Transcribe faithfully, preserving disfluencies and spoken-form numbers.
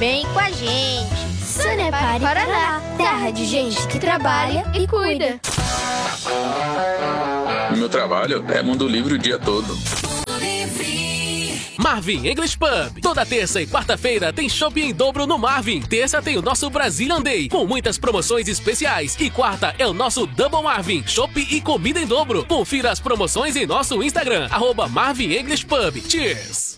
Vem com a gente. Sanepar Paraná, terra de gente que trabalha e cuida. Meu trabalho é Mundo Livre o dia todo. Marvin English Pub. Toda terça e quarta-feira tem shopping em dobro no Marvin. Terça tem o nosso Brazilian Day, com muitas promoções especiais. E quarta é o nosso Double Marvin, shopping e comida em dobro. Confira as promoções em nosso Instagram, arroba Marvin English Pub. Cheers!